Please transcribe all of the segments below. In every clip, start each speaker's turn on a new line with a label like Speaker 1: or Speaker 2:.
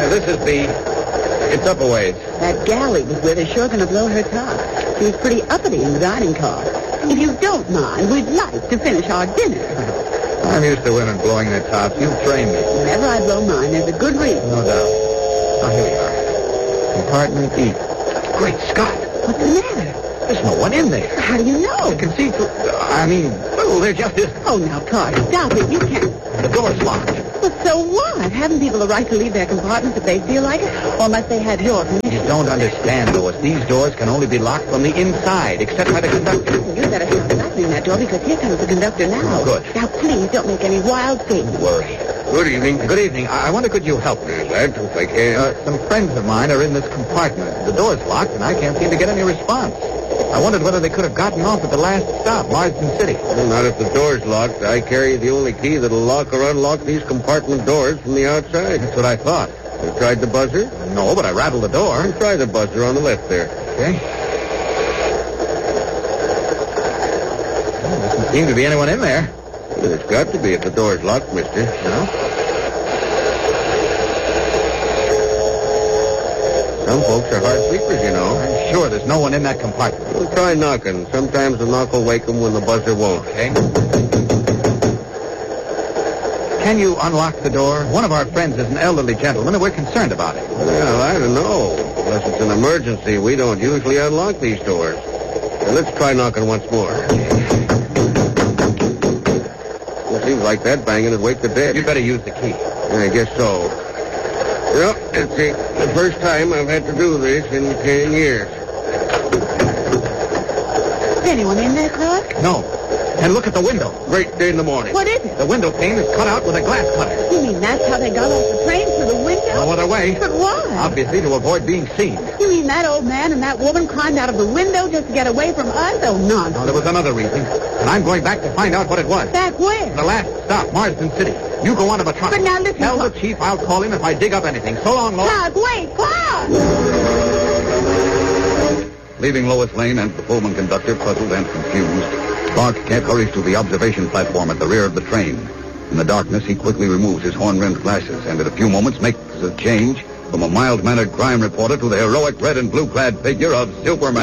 Speaker 1: This is B. It's up a ways.
Speaker 2: That galley was where they're sure going to blow her top. She was pretty uppity in the dining car. If you don't mind, we'd like to finish our dinner.
Speaker 1: I'm used to women blowing their tops. You train me.
Speaker 2: Whenever I blow mine, there's a good reason.
Speaker 1: No doubt. Oh, here we are. Compartment E. Great Scott.
Speaker 2: What's the matter?
Speaker 1: There's no one in there.
Speaker 2: How do you know?
Speaker 1: I can see through... well, there just isn't.
Speaker 2: Oh, now, Clark, stop it. You can't.
Speaker 1: The door's locked.
Speaker 2: Well, so what? Haven't people the right to leave their compartments if they feel like it? Or must they have your permission?
Speaker 1: You don't understand, Lois. These doors can only be locked from the inside, except by the conductor.
Speaker 2: You better stop opening that door because here comes the conductor now.
Speaker 1: Oh, good.
Speaker 2: Now, please don't make any wild statements.
Speaker 1: Don't worry. Good evening. Good evening. I wonder could you help me?
Speaker 3: Glad to if I can.
Speaker 1: Some friends of mine are in this compartment. The door's locked, and I can't seem to get any response. I wondered whether they could have gotten off at the last stop, Marsden City.
Speaker 3: Well, not if the door's locked. I carry the only key that'll lock or unlock these compartment doors from the outside.
Speaker 1: That's what I thought.
Speaker 3: You tried the buzzer?
Speaker 1: No, but I rattled the door.
Speaker 3: Try the buzzer on the left there.
Speaker 1: Okay. Well, doesn't seem to be anyone in there.
Speaker 3: Well, there's got to be if the door's locked, mister.
Speaker 1: No?
Speaker 3: Some folks are hard sleepers, you know.
Speaker 1: I'm sure there's no one in that compartment.
Speaker 3: Well, try knocking. Sometimes the knock will wake them when the buzzer won't.
Speaker 1: Okay. Can you unlock the door? One of our friends is an elderly gentleman, and we're concerned about him.
Speaker 3: Well, I don't know. Unless it's an emergency, we don't usually unlock these doors. Well, let's try knocking once more. It seems like that banging would wake the dead.
Speaker 1: You better use the key.
Speaker 3: I guess so. Well, it's the first time I've had to do this in 10 years.
Speaker 2: Is anyone in there, Clark?
Speaker 1: No. And look at the window.
Speaker 3: Great day in the morning.
Speaker 2: What is it?
Speaker 1: The window pane is cut out with a glass cutter.
Speaker 2: You mean that's how they got off the train, through the window?
Speaker 1: No other way.
Speaker 2: But why?
Speaker 1: Obviously to avoid being seen.
Speaker 2: You mean that old man and that woman climbed out of the window just to get away from us? Oh,
Speaker 1: No,
Speaker 2: nonsense.
Speaker 1: there was another reason. And I'm going back to find out what it was.
Speaker 2: Back where?
Speaker 1: The last stop, Marsden City. You go on to Metropolis.
Speaker 2: But now listen,
Speaker 1: Tell the
Speaker 2: Clark.
Speaker 1: chief I'll call him if I dig up anything. So long, Lois.
Speaker 2: Clark, wait, Clark!
Speaker 4: Leaving Lois Lane and the Pullman conductor puzzled and confused, Clark Kent hurries to the observation platform at the rear of the train. In the darkness, he quickly removes his horn-rimmed glasses and in a few moments makes a change from a mild-mannered crime reporter to the heroic red and blue-clad figure of Superman.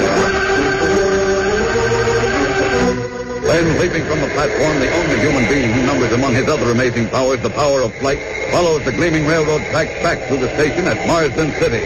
Speaker 4: Then, leaping from the platform, the only human being who numbers among his other amazing powers the power of flight, follows the gleaming railroad tracks back through the station at Marsden City.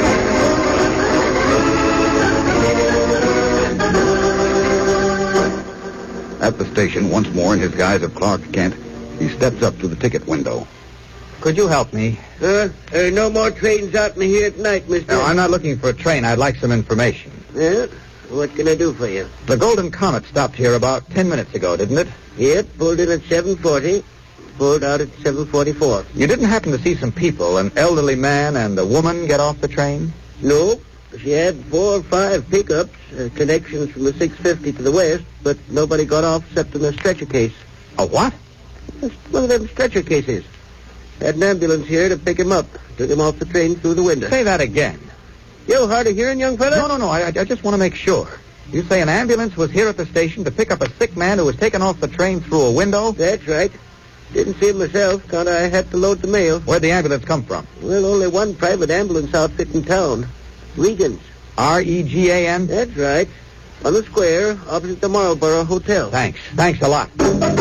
Speaker 4: At the station, once more in his guise of Clark Kent, he steps up to the ticket window.
Speaker 1: Could you help me?
Speaker 3: No more trains out in here at night, mister.
Speaker 1: No, I'm not looking for a train. I'd like some information.
Speaker 3: Yeah? What can I do for you?
Speaker 1: The Golden Comet stopped here about 10 minutes ago, didn't it?
Speaker 3: Yep, pulled in at 7:40, pulled out at 7:44.
Speaker 1: You didn't happen to see some people, an elderly man and a woman, get off the train?
Speaker 3: No, she had 4 or 5 pickups, connections from the 650 to the west, but nobody got off except in a stretcher case.
Speaker 1: A what?
Speaker 3: It's one of them stretcher cases. Had an ambulance here to pick him up. Took him off the train through the window.
Speaker 1: Say that again.
Speaker 3: You hard of hearing, young fella?
Speaker 1: No. I just want to make sure. You say an ambulance was here at the station to pick up a sick man who was taken off the train through a window?
Speaker 3: That's right. Didn't see him myself, 'cause I had to load the mail.
Speaker 1: Where'd the ambulance come from?
Speaker 3: Well, only one private ambulance outfit in town. Regan's.
Speaker 1: R-E-G-A-N?
Speaker 3: That's right. On the square, opposite the Marlborough Hotel.
Speaker 1: Thanks. Thanks a lot.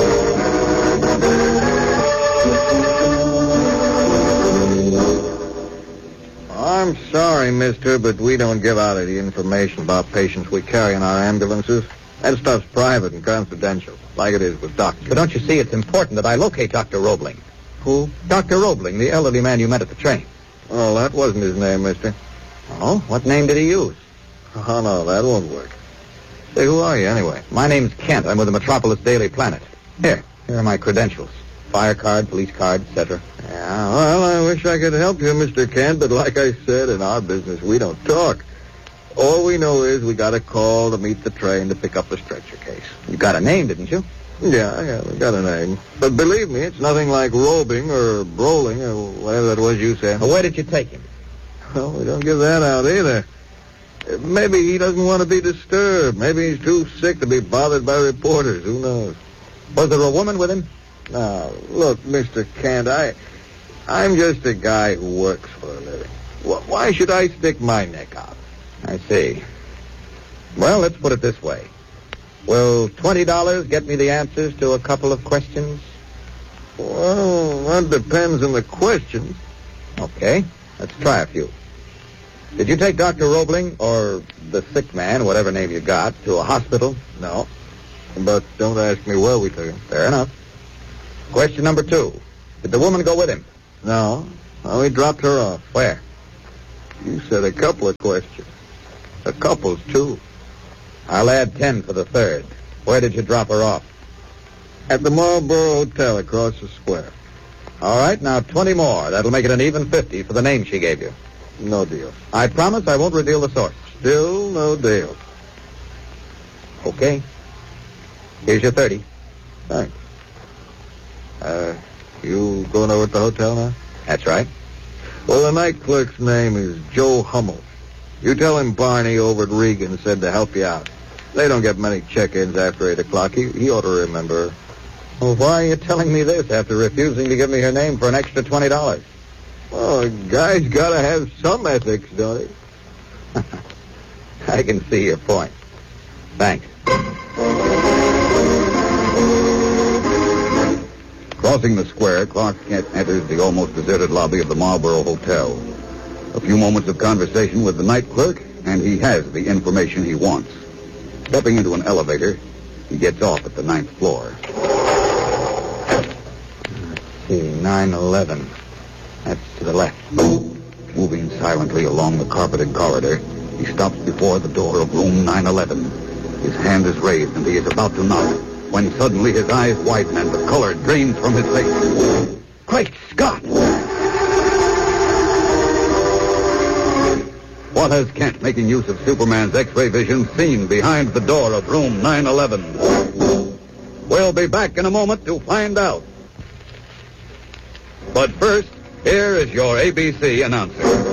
Speaker 4: I'm sorry, mister, but we don't give out any information about patients we carry in our ambulances. That stuff's private and confidential, like it is with doctors.
Speaker 1: But don't you see, it's important that I locate Dr. Roebling.
Speaker 4: Who?
Speaker 1: Dr. Roebling, the elderly man you met at the train.
Speaker 4: Oh, that wasn't his name, mister.
Speaker 1: Oh? What name did he use?
Speaker 4: Oh, no, that won't work. Say, who are you, anyway?
Speaker 1: My name's Kent. I'm with the Metropolis Daily Planet. Here are my credentials. Fire card, police card, etc.
Speaker 4: Yeah, well, I wish I could help you, Mr. Kent, but like I said, in our business, we don't talk. All we know is we got a call to meet the train to pick up the stretcher case.
Speaker 1: You got a name, didn't you?
Speaker 4: Yeah, we got a name. But believe me, it's nothing like robing or brawling or whatever that was you said.
Speaker 1: Well, where did you take him?
Speaker 4: Well, we don't give that out either. Maybe he doesn't want to be disturbed. Maybe he's too sick to be bothered by reporters. Who knows?
Speaker 1: Was there a woman with him?
Speaker 4: Now, look, Mr. Kent,
Speaker 1: I'm just a guy who works for a living. Why should I stick my neck out? I see. Well, let's put it this way. Will $20 get me the answers to a couple of questions? Well, that depends on the questions. Okay, let's try a few. Did you take Dr. Roebling, or the sick man, whatever name you got, to a hospital? No. But don't ask me where we took him. Fair enough. Question number 2. Did the woman go with him? No. Well, we dropped her off. Where? You said a couple of questions. A couple's 2. I'll add 10 for the third. Where did you drop her off? At the Marlboro Hotel across the square. All right, now 20 more. That'll make it an even 50 for the name she gave you. No deal. I promise I won't reveal the source. Still no deal. Okay. Here's your 30. Thanks. You going over at the hotel now? That's right. Well, the night clerk's name is Joe Hummel. You tell him Barney over at Regan said to help you out. They don't get many check-ins after 8 o'clock. He ought to remember her. Well, why are you telling me this after refusing to give me her name for an extra $20? Well, a guy's got to have some ethics, don't he? I can see your point. Thanks.
Speaker 4: Crossing the square, Clark Kent enters the almost deserted lobby of the Marlboro Hotel. A few moments of conversation with the night clerk, and he has the information he wants. Stepping into an elevator, he gets off at the 9th floor.
Speaker 1: Let's see, 911. That's to the left.
Speaker 4: Moving silently along the carpeted corridor, he stops before the door of room 911. His hand is raised, and he is about to knock, when suddenly his eyes widen and the color drains from his face.
Speaker 1: Great Scott!
Speaker 4: What has Kent, making use of Superman's X-ray vision, seen behind the door of room 911? We'll be back in a moment to find out. But first, here is your ABC announcer.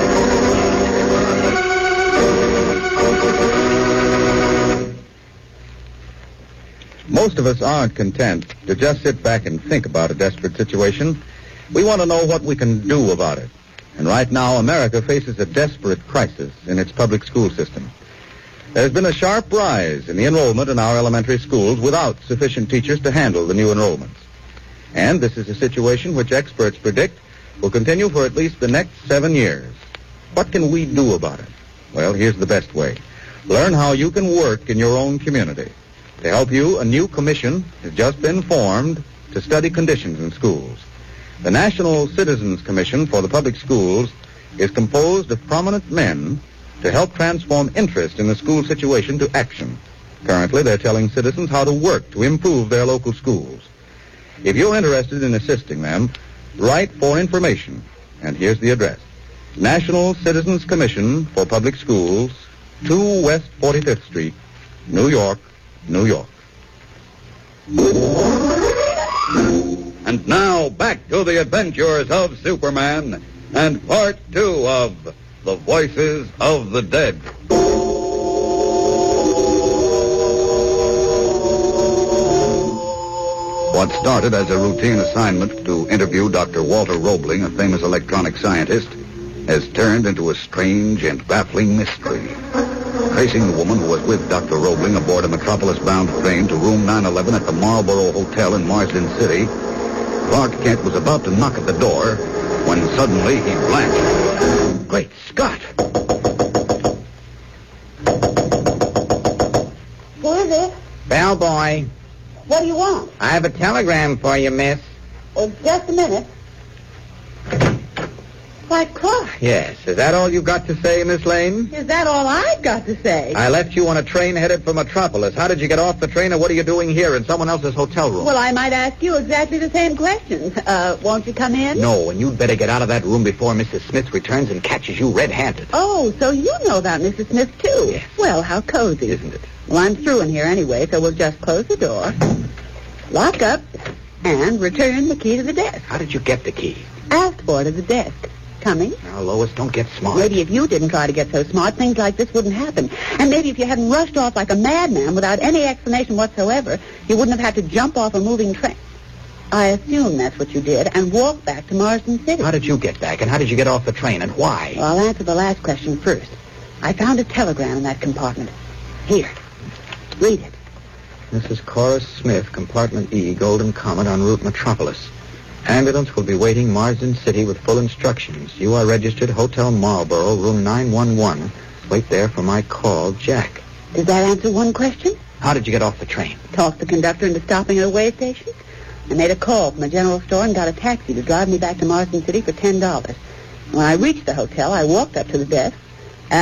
Speaker 4: Most of us aren't content to just sit back and think about a desperate situation. We want to know what we can do about it. And right now, America faces a desperate crisis in its public school system. There's been a sharp rise in the enrollment in our elementary schools without sufficient teachers to handle the new enrollments. And this is a situation which experts predict will continue for at least the next 7 years. What can we do about it? Well, here's the best way. Learn how you can work in your own community. To help you, a new commission has just been formed to study conditions in schools. The National Citizens Commission for the Public Schools is composed of prominent men to help transform interest in the school situation to action. Currently, they're telling citizens how to work to improve their local schools. If you're interested in assisting them, write for information. And here's the address. National Citizens Commission for Public Schools, 2 West 45th Street, New York, New York. And now, back to the adventures of Superman and part 2 of The Voices of the Dead. What started as a routine assignment to interview Dr. Walter Roebling, a famous electronic scientist, has turned into a strange and baffling mystery. Tracing the woman who was with Dr. Roebling aboard a Metropolis-bound train to room 911 at the Marlboro Hotel in Marsden City, Clark Kent was about to knock at the door when suddenly he blanched.
Speaker 1: Great Scott!
Speaker 2: Who is it?
Speaker 1: Bellboy,
Speaker 2: What do you want?
Speaker 1: I have a telegram for you, miss.
Speaker 2: Oh, just a minute. Why, Clark,
Speaker 1: Yes, is that all you got to say, Miss Lane?
Speaker 2: is that all I've got to say?
Speaker 1: I left you on a train headed for Metropolis. How did you get off the train, and what are you doing here in someone else's hotel room?
Speaker 2: Well, I might ask you exactly the same questions. Won't you come in?
Speaker 1: No, and you'd better get out of that room before Mrs. Smith returns and catches you red-handed.
Speaker 2: Oh, so you know about Mrs. Smith, too.
Speaker 1: Yes.
Speaker 2: Well, how cozy.
Speaker 1: Isn't it?
Speaker 2: Well, I'm through in here anyway, so we'll just close the door, lock up, and return the key to the desk.
Speaker 1: How did you get the key?
Speaker 2: Asked for it at the desk. Coming?
Speaker 1: Now, Lois, don't get smart.
Speaker 2: Maybe if you didn't try to get so smart, things like this wouldn't happen. And maybe if you hadn't rushed off like a madman without any explanation whatsoever, you wouldn't have had to jump off a moving train. I assume that's what you did and walked back to Marsden City.
Speaker 1: How did you get back, and how did you get off the train, and why?
Speaker 2: Well, I'll answer the last question first. I found a telegram in that compartment. Here. Read it.
Speaker 1: This is Cora Smith, Compartment E, Golden Comet, en route Metropolis. Ambulance will be waiting Marsden City with full instructions. You are registered Hotel Marlborough, room 911. Wait there for my call, Jack.
Speaker 2: Does that answer one question?
Speaker 1: How did you get off the train?
Speaker 2: Talked the conductor into stopping at a way station. I made a call from a general store and got a taxi to drive me back to Marsden City for $10. When I reached the hotel, I walked up to the desk,